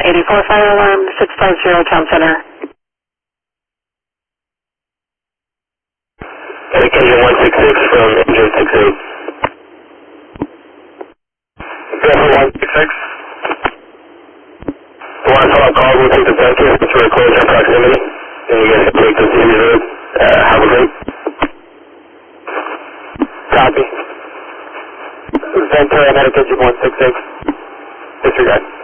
84 fire alarm, 650 Town Center. Indication 166 from engine 68. Bravo 166. The one follow-up call will take the Venture to record your proximity. And you guys can take the City Road. Have a great. Copy. Ventura, Medication 166. Disregard.